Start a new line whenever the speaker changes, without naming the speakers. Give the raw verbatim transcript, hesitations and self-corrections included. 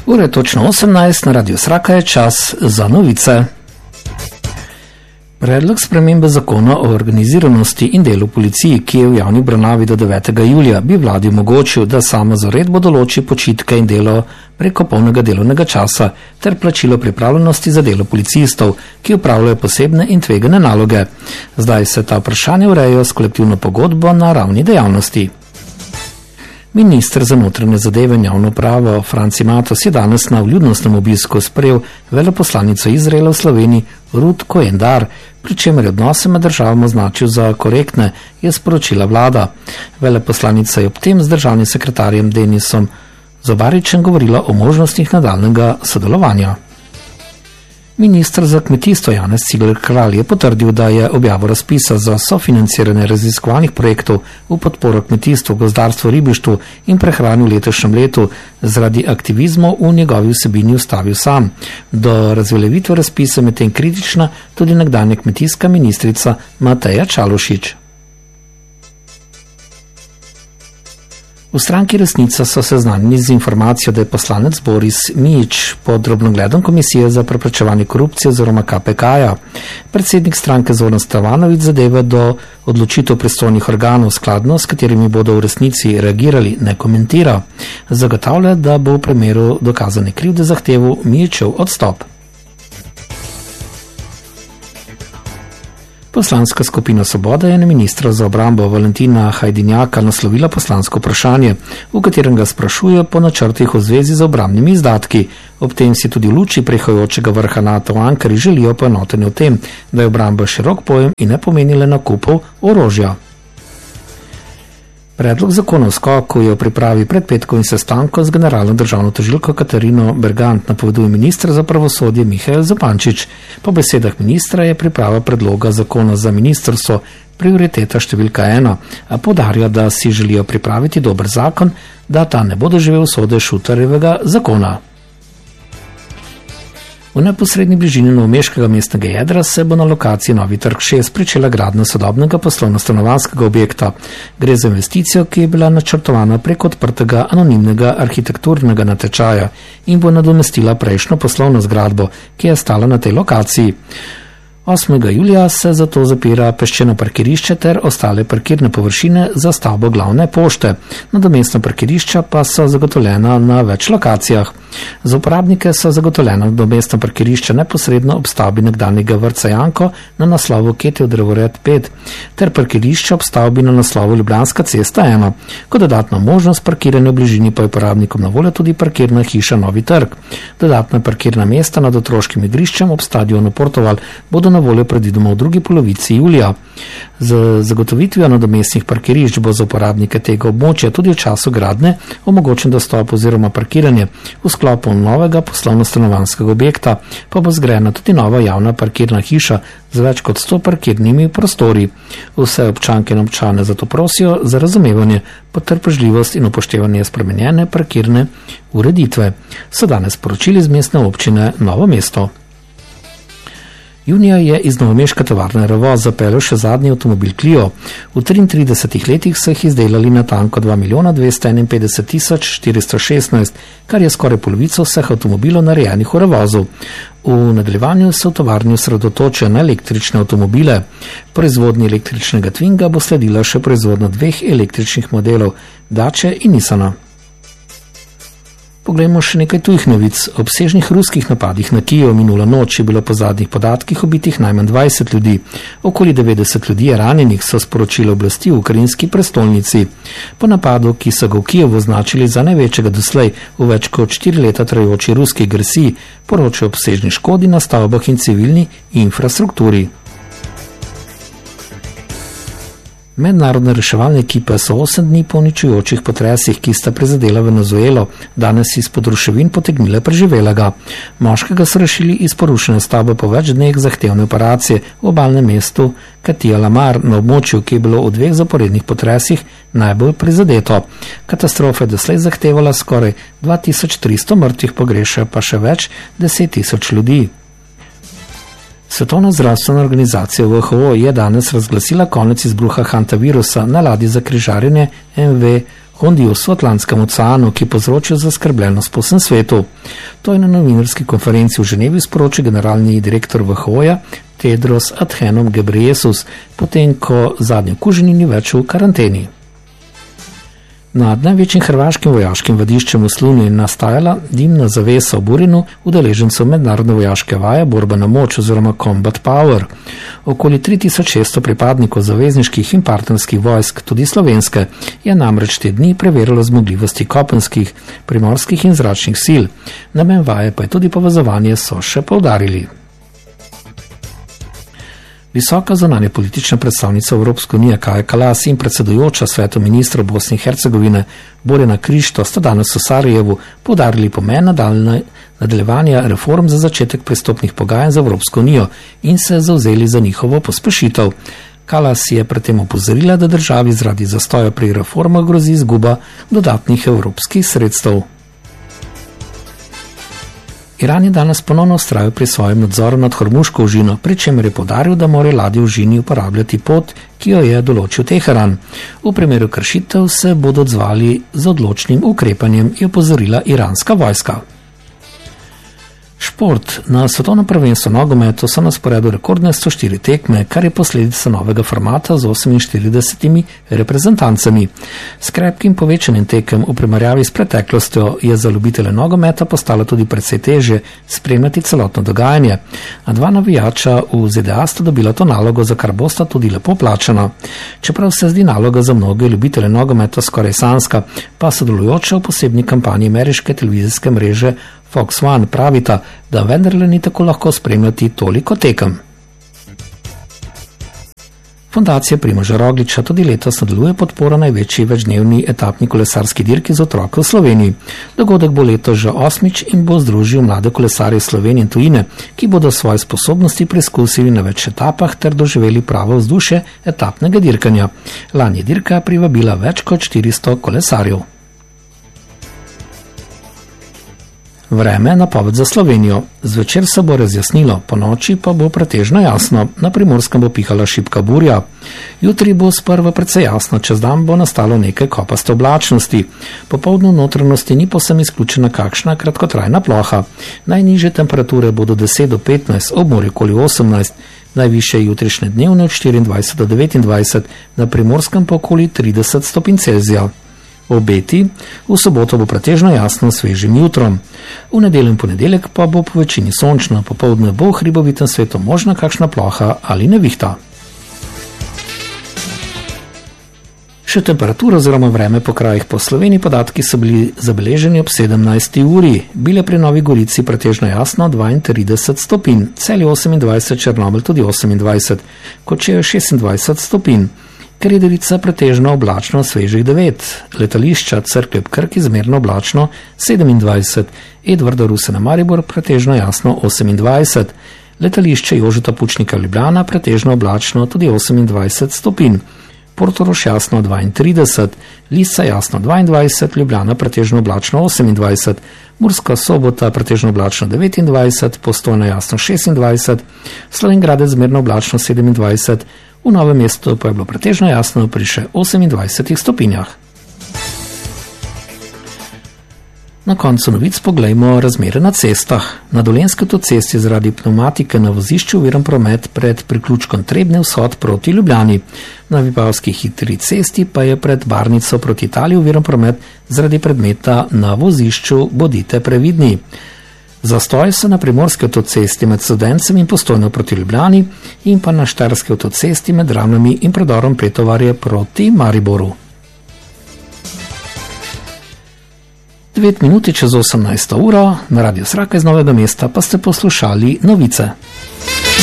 Ura je točno osemnajst, na Radio Sraka je čas za novice. Predlog spremembe zakona o organiziranosti in delu policiji, ki je v javni obravnavi do devetega julija, bi vladi omogočil, da sama z uredbo določi počitke in delo preko polnega delovnega časa ter plačilo pripravljenosti za delo policistov, ki upravljajo posebne in tvegane naloge. Zdaj se ta vprašanja urejajo s kolektivno pogodbo na ravni dejavnosti. Minister za notranje zadeve in javno upravo Franci Matos je danes na vljudnostnem obisku sprejel veleposlanico Izraela v Sloveniji Ruth Kohendar, pri čemer je odnose med državama označil za korektne, je sporočila vlada. Veleposlanica je ob tem z državnim sekretarjem Denisom Zobaričem govorila o možnostih nadaljnjega sodelovanja. Minister za kmetijstvo Janez Cigler Kralj je potrdil, da je objavo razpisa za sofinanciranje raziskovalnih projektov v podporo kmetijstvu, gozdarstvu, ribištvu in prehrani v letošnjem letu zaradi aktivizmov v njegovi vsebini ustavil sam. Do razveljavitve razpisa je medtem kritična tudi nekdanja kmetijska ministrica Mateja Čalušić. V stranki Resnica so seznanjeni z informacijo, da je poslanec Boris Mijić pod drobnogledom Komisije za preprečevanje korupcije oziroma K P K-ja. Predsednik stranke Zoran Stevanović zadeve do odločitev pristojnih organov, skladno s katerimi bodo v resnici reagirali, ne komentira. Zagotavlja, da bo v primeru dokazane krivde zahteval Mijićev odstop. Poslanska skupina Svoboda je na ministra za obrambo Valentina Hajdinjaka naslovila poslansko vprašanje, v katerem ga sprašuje po načrtih v zvezi z obrambnimi izdatki. Ob tem si tudi v luči prihajajočega vrha NATO v Ankari želijo poenotenje v tem, da je obramba širok pojem in ne pomeni le nakupov orožja. Predlog zakona o skoku je v pripravi pred petkovim sestankom z generalno državno tožilko Katarino Bergant, napoveduje minister za pravosodje Mihael Zupančič. Po besedah ministra je priprava predloga zakona za ministrstvo prioriteta številka ena, a poudarja, da si želijo pripraviti dober zakon, da ta ne bo doživel usode Šutarjevega zakona. V neposredni bližini novomeškega mestnega jedra se bo na lokaciji Novi trg šest pričela gradnja sodobnega poslovno-stanovanjskega objekta. Gre za investicijo, ki je bila načrtovana prek odprtega anonimnega arhitekturnega natečaja in bo nadomestila prejšnjo poslovno zgradbo, ki je stala na tej lokaciji. osmega julija se zato zapira peščeno parkirišče ter ostale parkirne površine za stavbo glavne pošte. Nadomestna parkirišča pa so zagotovljena na več lokacijah. Za uporabnike so zagotovljena nadomestna parkirišča neposredno ob stavbi nekdanjega vrtca Janko na naslovu Ketev drevored pet ter parkirišča ob stavbi na naslovu Ljubljanska cesta ena. Kot dodatna možnost parkiranja v bližini pa je uporabnikom na voljo tudi parkirna hiša Novi trg. Dodatna parkirna mesta nad otroškim igriščem ob stadionu Portoval bodo na voljo predvidoma v drugi polovici julija. Z zagotovitvijo nadomestnih parkirišč bo za uporabnike tega območja tudi v času gradnje omogočen dostop oziroma parkiranje. V sklopu novega poslovno-stanovanjskega objekta pa bo zgrajena tudi nova javna parkirna hiša z več kot sto parkirnimi prostori. Vse občanke in občane zato prosijo za razumevanje, potrpežljivost in upoštevanje spremenjene parkirne ureditve. So danes poročili z mestne občine Novo mesto. Junija je iz novomeške tovarne Revoz zapeljal še zadnji avtomobil Clio. V triintridesetih letih so jih izdelali natanko dva milijona dvesto enainpetdeset tisoč štiristo šestnajst, kar je skoraj polovico vseh avtomobilov narejenih v Revozu. V nadaljevanju se v tovarni osredotočijo na električne avtomobile. Proizvodnji električnega Twinga bo sledila še proizvodnja dveh električnih modelov Dače in Nissana. Poglejmo še nekaj tujih novic. Ob obsežnih ruskih napadih na Kijev minulo noč je bilo po zadnjih podatkih ubitih najmanj dvajset ljudi. Okoli devetdeset ljudi je ranjenih, so sporočile oblasti v ukrajinski prestolnici. Po napadu, ki so ga v Kijevu označili za največjega doslej v več kot štiri leta trajajoči ruski agresiji, poročajo o obsežni škodi na stavbah in civilni infrastrukturi. Mednarodne reševalne ekipe so osem dni po uničujočih potresih, ki sta prizadela Venezuelo, danes izpod ruševin potegnile preživelega. Moškega so rešili iz porušene stavbe po več dneh zahtevne operacije v obalnem mestu Katija Lamar na območju, ki je bilo v dveh zaporednih potresih najbolj prizadeto. Katastrofa je doslej zahtevala skoraj dva tisoč tristo mrtvih, pogreša pa še več deset tisoč ljudi. Svetovna zdravstvena organizacija W H O je danes razglasila konec izbruha hantavirusa na ladji za križarjenje M V Hondius v Atlantskem oceanu, ki povzroča zaskrbljenost po vsem svetu. To je na novinarski konferenci v Ženevi sporočil generalni direktor V H O-ja Tedros Adhanom Ghebreyesus, potem ko zadnji okuženi ni več v karanteni. Nad največjim hrvaškim vojaškim vadiščem v Slunju je nastajala dimna zavesa ob urinu udeležencev mednarodne vojaške vaje Borba na moč oziroma Combat Power. Okoli tri tisoč šeststo pripadnikov zavezniških in partnerskih vojsk, tudi slovenske, je namreč te dni preverilo zmogljivosti kopenskih, primorskih in zračnih sil. Namen vaje pa je tudi povezovanje, so še poudarili. Visoka zunanja politična predstavnica Evropske unije Kaja Kalas in predsedujoča svetu ministrov Bosne in Hercegovine Borjana Krišto sta danes v Sarajevu poudarili pomen nadaljevanja reform za začetek pristopnih pogajanj z Evropsko unijo in se zavzeli za njihovo pospešitev. Kalas je predtem opozorila, da državi zaradi zastoja pri reformah grozi izguba dodatnih evropskih sredstev. Iran je danes ponovno vztrajal pri svojem nadzoru nad Hormuško ožino, pri čemer je poudaril, da mora ladje v ožini uporabljati pot, ki jo je določil Teheran. V primeru kršitev se bodo odzvali z odločnim ukrepanjem, je opozorila iranska vojska. Šport. Na svetovnem prvenstvu nogometu so na sporedu rekordne sto štiri tekme, kar je posledica novega formata z oseminštiridesetimi reprezentancami. S krepkim povečanjem tekem v primerjavi s preteklostjo je za ljubitelje nogometa postalo tudi precej težje spremljati celotno dogajanje. A dva navijača v Z D A sta dobila to nalogo, za kar bosta tudi lepo plačana. Čeprav se zdi naloga za mnoge ljubitelje nogometa skoraj sanjska, pa sodelujoča v posebni kampanji ameriške televizijske mreže Fox One pravita, da vendarle ni tako lahko spremljati toliko tekem. Fundacija Primoža Rogliča tudi letos nadaljuje podporo največji večdnevni etapni kolesarski dirki za otroke v Sloveniji. Dogodek bo letos že osmič in bo združil mlade kolesarje Slovenije in tujine, ki bodo svoje sposobnosti preizkusili na več etapah ter doživeli pravo vzdušje etapnega dirkanja. Lani je dirka privabila več kot štiristo kolesarjev. Vreme, napoved za Slovenijo. Zvečer se bo razjasnilo, po noči pa bo pretežno jasno. Na Primorskem bo pihala šibka burja. Jutri bo sprva precej jasno, čez dan bo nastalo nekaj kopaste oblačnosti. Popoldne v notranjosti ni povsem izključena kakšna kratkotrajna ploha. Najnižje temperature bodo deset do petnajst, ob morju okoli osemnajst, najvišje jutrišnje dnevne od štiriindvajset do devetindvajset, na Primorskem pa okoli trideset stopinj Celzija. Obeti, v soboto bo pretežno jasno s svežim jutrom. V nedeljo in ponedeljek pa bo po večini sončno, popoldne bo v hribovitem svetu možna kakšna ploha ali nevihta. Še temperatura oziroma vreme po krajih po Sloveniji, podatki so bili zabeleženi ob sedemnajsti uri. Bile pri Novi Gorici pretežno jasno dvaintrideset stopinj, Celje osemindvajset, Črnomelj tudi osemindvajset, Kočevje šestindvajset stopinj. Krederica pretežno oblačno svežih devet, letališča Cerklje ob Krki zmerno oblačno sedemindvajset, Edvarda Ruse na Maribor pretežno jasno osemindvajset, letališče Jožeta Pučnika Ljubljana pretežno oblačno tudi osemindvajset stopinj, Portorož jasno dvaintrideset, Lisa jasno dvaindvajset, Ljubljana pretežno oblačno osemindvajset, Murska Sobota pretežno oblačno devetindvajset, Postojna jasno šestindvajset, Slovenj Gradec zmerno oblačno sedemindvajset, v Novem mestu pa je bilo pretežno jasno pri še osemindvajsetih stopinjah. Na koncu novic poglejmo razmere na cestah. Na Dolenjski avtocesti zaradi pneumatike na vozišču oviran promet pred priključkom Trebnje vzhod proti Ljubljani. Na Vipavski hitri cesti pa je pred Barnico proti Italiji oviran promet zaradi predmeta na vozišču, bodite previdni. Zastoj so na Primorski avtocesti med Studencem in Postojno proti Ljubljani in pa na Štajerski avtocesti med Ravnami in predorom Pretovarje proti Mariboru. devet minuti čez osemnajsto uro, na Radiu Sraka iz Novega mesta pa ste poslušali novice.